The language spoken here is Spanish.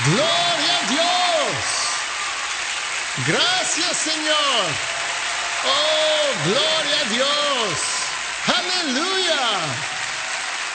Gloria a Dios. Gracias, Señor. Oh, gloria a Dios. Aleluya.